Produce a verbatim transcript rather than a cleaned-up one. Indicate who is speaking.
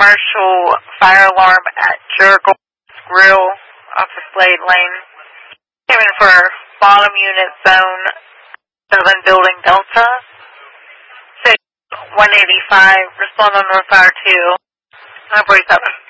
Speaker 1: commercial fire alarm at Jurgles Grill off of Slade Lane. Came in for bottom unit zone seven building Delta. six one eighty-five, respond on North Fire two. nine forty-seven.